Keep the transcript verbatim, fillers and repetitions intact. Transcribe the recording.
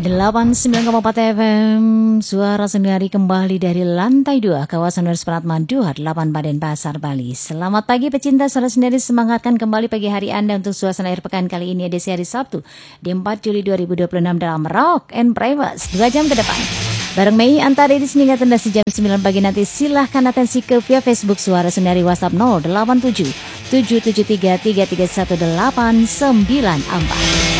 delapan puluh sembilan koma empat F M, suara sendiri kembali dari lantai dua kawasan Universitas Dua delapan Baden Pasar, Bali. Selamat pagi pecinta suara sendiri, semangatkan kembali pagi hari Anda untuk suasana akhir pekan kali ini edisi hari Sabtu di empat Juli dua ribu dua puluh enam dalam Rock and Private dua jam ke depan. Bareng Mei Antara di sini hingga tenda jam sembilan pagi nanti. Silahkan atensi ke via Facebook Suara Sendiri, WhatsApp nol delapan tujuh tujuh tujuh tiga tiga tiga satu delapan sembilan empat.